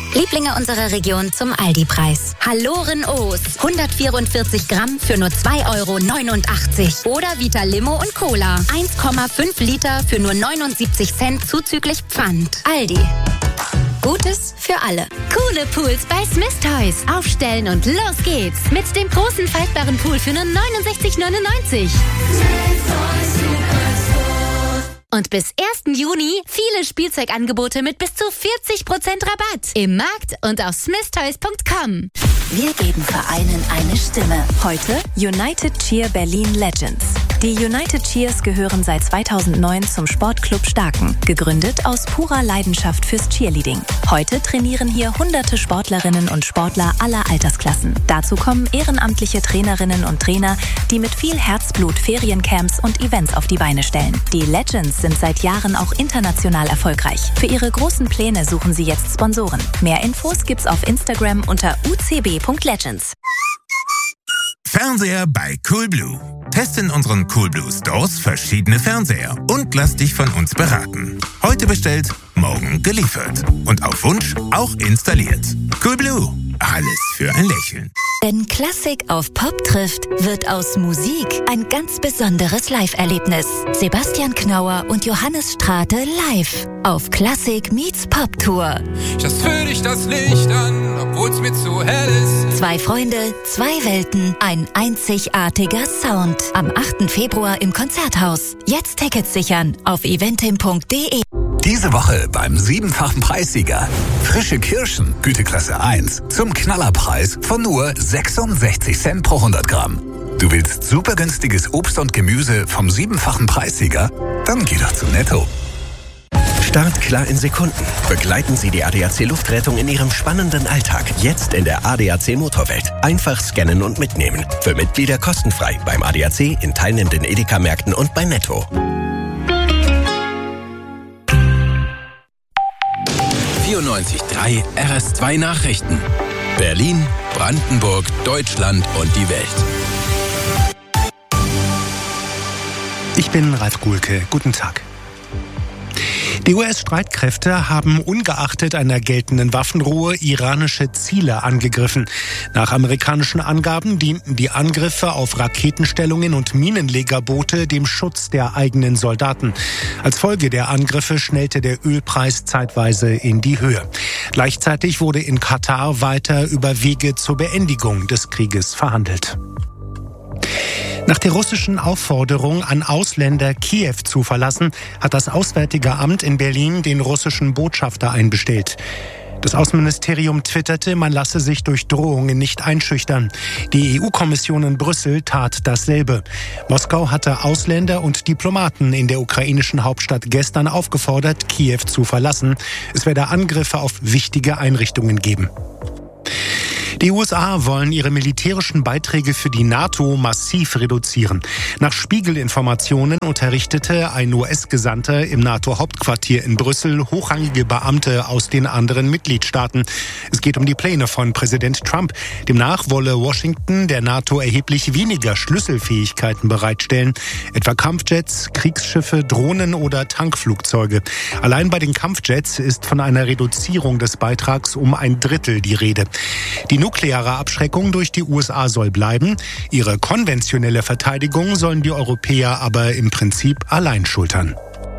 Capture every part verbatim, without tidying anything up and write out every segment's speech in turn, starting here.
Lieblinge unserer Region zum Aldi-Preis. Halloren O's. hundertvierundvierzig Gramm für nur zwei Euro neunundachtzig. Oder Vita Limo und Cola. eins Komma fünf Liter für nur neunundsiebzig Cent zuzüglich Pfand. Aldi. Gutes für alle. Coole Pools bei Smith Toys. Aufstellen und los geht's. Mit dem großen faltbaren Pool für nur neunundsechzig neunundneunzig. Und bis ersten Juni viele Spielzeugangebote mit bis zu vierzig Prozent Rabatt. Im Markt und auf smith toys punkt com. Wir geben Vereinen eine Stimme. Heute United Cheer Berlin Legends. Die United Cheers gehören seit zweitausendneun zum Sportclub Starken, gegründet aus purer Leidenschaft fürs Cheerleading. Heute trainieren hier hunderte Sportlerinnen und Sportler aller Altersklassen. Dazu kommen ehrenamtliche Trainerinnen und Trainer, die mit viel Herzblut Feriencamps und Events auf die Beine stellen. Die Legends sind seit Jahren auch international erfolgreich. Für ihre großen Pläne suchen sie jetzt Sponsoren. Mehr Infos gibt's auf Instagram unter u c b punkt legends. Fernseher bei Coolblue. Teste in unseren Coolblue Stores verschiedene Fernseher und lass dich von uns beraten. Heute bestellt, morgen geliefert. Und auf Wunsch auch installiert. Coolblue. Alles für ein Lächeln. Denn Klassik auf Pop trifft, wird aus Musik ein ganz besonderes Live-Erlebnis. Sebastian Knauer und Johannes Strate live auf Klassik meets Pop Tour. Just für dich das Licht an, obwohl's mir zu hell ist. Zwei Freunde, zwei Welten, ein einzigartiger Sound. Am achten Februar im Konzerthaus. Jetzt Tickets sichern auf eventim punkt de. Diese Woche beim siebenfachen Preissieger. Frische Kirschen, Güteklasse eins, zum Knallerpreis von nur sechsundsechzig Cent pro hundert Gramm. Du willst super günstiges Obst und Gemüse vom siebenfachen Preissieger? Dann geh doch zu Netto. Startklar in Sekunden. Begleiten Sie die A D A C Luftrettung in Ihrem spannenden Alltag. Jetzt in der A D A C Motorwelt. Einfach scannen und mitnehmen. Für Mitglieder kostenfrei beim A D A C, in teilnehmenden Edeka-Märkten und bei Netto. vierundneunzig Komma drei R S zwei Nachrichten. Berlin, Brandenburg, Deutschland und die Welt. Ich bin Ralf Guhlke. Guten Tag. Die U S-Streitkräfte haben ungeachtet einer geltenden Waffenruhe iranische Ziele angegriffen. Nach amerikanischen Angaben dienten die Angriffe auf Raketenstellungen und Minenlegerboote dem Schutz der eigenen Soldaten. Als Folge der Angriffe schnellte der Ölpreis zeitweise in die Höhe. Gleichzeitig wurde in Katar weiter über Wege zur Beendigung des Krieges verhandelt. Nach der russischen Aufforderung an Ausländer, Kiew zu verlassen, hat das Auswärtige Amt in Berlin den russischen Botschafter einbestellt. Das Außenministerium twitterte, man lasse sich durch Drohungen nicht einschüchtern. Die E U-Kommission in Brüssel tat dasselbe. Moskau hatte Ausländer und Diplomaten in der ukrainischen Hauptstadt gestern aufgefordert, Kiew zu verlassen. Es werde Angriffe auf wichtige Einrichtungen geben. Die U S A wollen ihre militärischen Beiträge für die NATO massiv reduzieren. Nach Spiegel-Informationen unterrichtete ein U S-Gesandter im NATO-Hauptquartier in Brüssel hochrangige Beamte aus den anderen Mitgliedstaaten. Es geht um die Pläne von Präsident Trump. Demnach wolle Washington der NATO erheblich weniger Schlüsselfähigkeiten bereitstellen, etwa Kampfjets, Kriegsschiffe, Drohnen oder Tankflugzeuge. Allein bei den Kampfjets ist von einer Reduzierung des Beitrags um ein Drittel die Rede. Die nukleare Abschreckung durch die U S A soll bleiben. Ihre konventionelle Verteidigung sollen die Europäer aber im Prinzip allein schultern.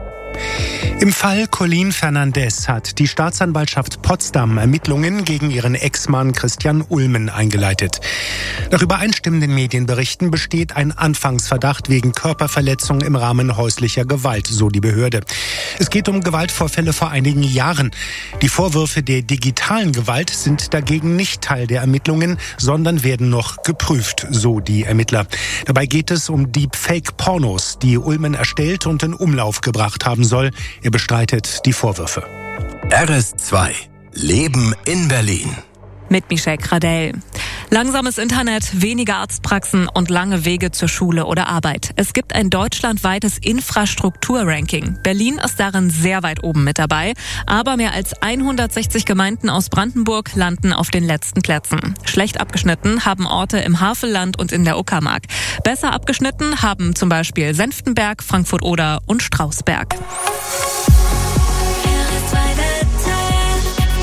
Im Fall Colleen Fernandez hat die Staatsanwaltschaft Potsdam Ermittlungen gegen ihren Ex-Mann Christian Ulmen eingeleitet. Nach übereinstimmenden Medienberichten besteht ein Anfangsverdacht wegen Körperverletzung im Rahmen häuslicher Gewalt, so die Behörde. Es geht um Gewaltvorfälle vor einigen Jahren. Die Vorwürfe der digitalen Gewalt sind dagegen nicht Teil der Ermittlungen, sondern werden noch geprüft, so die Ermittler. Dabei geht es um Deepfake-Pornos, die Ulmen erstellt und in Umlauf gebracht haben soll. Er bestreitet die Vorwürfe. R S zwei. Leben in Berlin. Mit Michelle Gradell. Langsames Internet, weniger Arztpraxen und lange Wege zur Schule oder Arbeit. Es gibt ein deutschlandweites Infrastrukturranking. Berlin ist darin sehr weit oben mit dabei. Aber mehr als hundertsechzig Gemeinden aus Brandenburg landen auf den letzten Plätzen. Schlecht abgeschnitten haben Orte im Havelland und in der Uckermark. Besser abgeschnitten haben zum Beispiel Senftenberg, Frankfurt-Oder und Strausberg.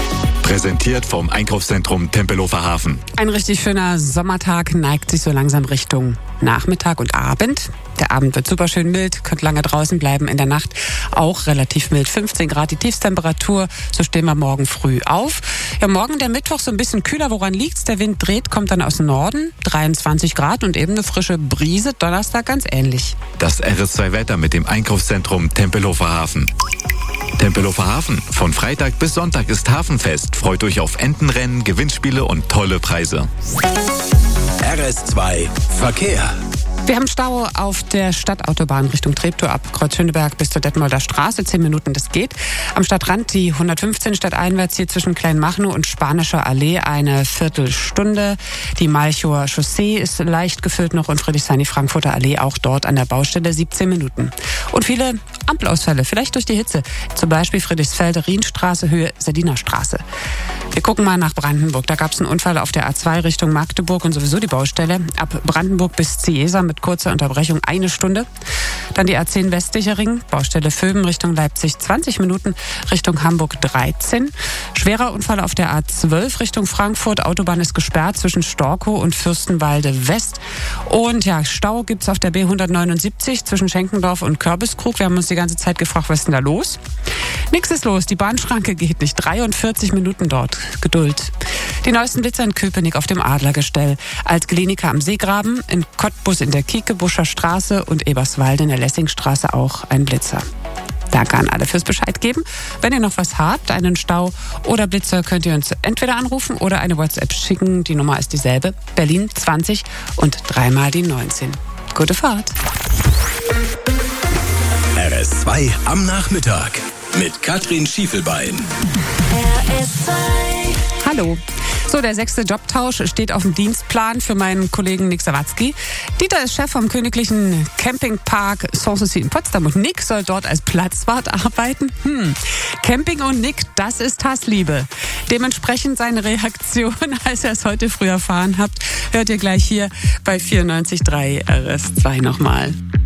Präsentiert vom Einkaufszentrum Tempelhofer Hafen. Ein richtig schöner Sommertag neigt sich so langsam Richtung Nachmittag und Abend. Der Abend wird super schön mild, könnt lange draußen bleiben. In der Nacht auch relativ mild, fünfzehn Grad die Tiefstemperatur. So stehen wir morgen früh auf. Ja, morgen der Mittwoch so ein bisschen kühler. Woran liegt's? Der Wind dreht, kommt dann aus dem Norden. dreiundzwanzig Grad und eben eine frische Brise. Donnerstag ganz ähnlich. Das R S zwei Wetter mit dem Einkaufszentrum Tempelhofer Hafen. Tempelhofer Hafen. Von Freitag bis Sonntag ist Hafenfest. Freut euch auf Entenrennen, Gewinnspiele und tolle Preise. R S zwei Verkehr. Wir haben Stau auf der Stadtautobahn Richtung Treptow ab Kreuz Schöneberg bis zur Detmolder Straße. Zehn Minuten, das geht. Am Stadtrand die hundertfünfzehn stadteinwärts hier zwischen Kleinmachnow und Spanischer Allee eine Viertelstunde. Die Malchower Chaussee ist leicht gefüllt noch und Friedrichshain-Frankfurter Allee auch dort an der Baustelle siebzehn Minuten. Und viele Ampelausfälle, vielleicht durch die Hitze. Zum Beispiel Friedrichsfelde, Rienstraße, Höhe Sardiner Straße. Wir gucken mal nach Brandenburg. Da gab es einen Unfall auf der A zwei Richtung Magdeburg und sowieso die Baustelle. Ab Brandenburg bis Ciesa mit kurzer Unterbrechung eine Stunde. Dann die A zehn westlicher Ring, Baustelle Vöben Richtung Leipzig zwanzig Minuten, Richtung Hamburg dreizehn. Schwerer Unfall auf der A zwölf Richtung Frankfurt. Autobahn ist gesperrt zwischen Storkow und Fürstenwalde West. Und ja, Stau gibt's auf der B hundertneunundsiebzig zwischen Schenkendorf und Körbiskrug. Wir haben uns die ganze Zeit gefragt, was ist denn da los? Nix ist los, die Bahnschranke geht nicht. dreiundvierzig Minuten dort. Geduld. Die neuesten Blitzer in Köpenick auf dem Adlergestell. Altkliniker am Seegraben, in Cottbus in der Kiekebuscher Straße und Eberswalde in der Lessingstraße auch ein Blitzer. Danke an alle fürs Bescheid geben. Wenn ihr noch was habt, einen Stau oder Blitzer, könnt ihr uns entweder anrufen oder eine WhatsApp schicken. Die Nummer ist dieselbe. Berlin zwanzig und dreimal die neunzehn. Gute Fahrt. R S zwei am Nachmittag mit Katrin Schiefelbein. R S zwei. Hallo. So, der sechste Jobtausch steht auf dem Dienstplan für meinen Kollegen Nick Sawatzki. Dieter ist Chef vom königlichen Campingpark Sanssouci in Potsdam und Nick soll dort als Platzwart arbeiten. Hm. Camping und Nick, das ist Hassliebe. Dementsprechend seine Reaktion, als ihr es heute früh erfahren habt, hört ihr gleich hier bei vierundneunzig Komma drei R S zwei nochmal.